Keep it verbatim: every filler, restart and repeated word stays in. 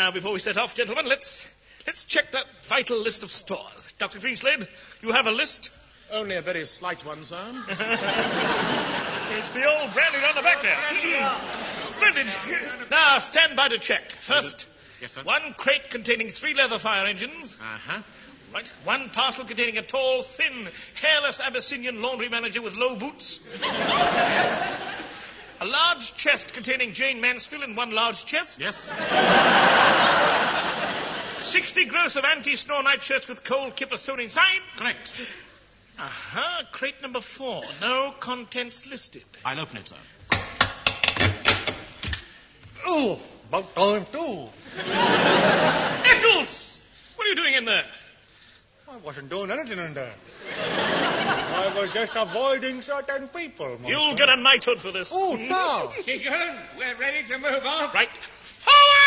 Now, before we set off, gentlemen, let's let's check that vital list of stores. Doctor Greenslade, you have a list? Only a very slight one, sir. It's the old branding on the back there. Splendid. Now, stand by to check. First, yes, sir. One crate containing three leather fire engines. Uh-huh. Right. One parcel containing a tall, thin, hairless Abyssinian laundry manager with low boots. A large chest containing Jane Mansfield in one large chest. Yes. Sixty gross of anti-snore nightshirts with cold kipper sewn inside. Correct. Uh-huh. Crate number four. No contents listed. I'll open it, sir. Oh, about time too. Eccles! What are you doing in there? I wasn't doing anything in there. I was just avoiding certain people. You'll get a knighthood for this. Oh, now. Seagull, we're ready to move on. Right.